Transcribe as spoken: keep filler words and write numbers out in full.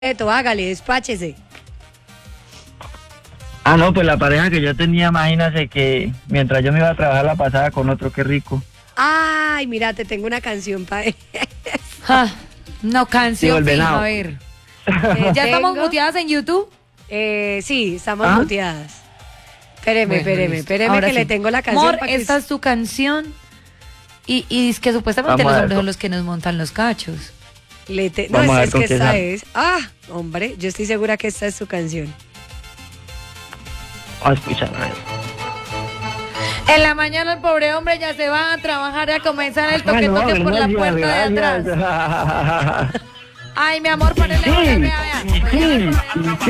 Esto, hágale, despáchese. Ah, no, pues la pareja que yo tenía, imagínate que mientras yo me iba a trabajar la pasaba con otro, qué rico. Ay, mira, te tengo una canción para él. Ja, no, Digo, canción el fija, venado. a ver. Eh, ¿Ya estamos tengo- muteadas en YouTube? Eh, sí, estamos ¿Ah? muteadas. Espéreme, Bueno, espéreme, listo. espéreme Ahora que sí. le tengo la canción Mor, para que... esta es tu canción. Y, y es que supuestamente Vamos los a ver hombres con- son los que nos montan los cachos. le te- No, Vamos a es, ver es con que qué esta sale. es... Ah, hombre, yo estoy segura que esta es su canción. Vamos a escuchar, a ver. En la mañana el pobre hombre ya se va a trabajar y a comenzar el toque Bueno, toque por la gracias, puerta de atrás. gracias. Ay, mi amor, ponele, Sí, vea, vea. sí, sí.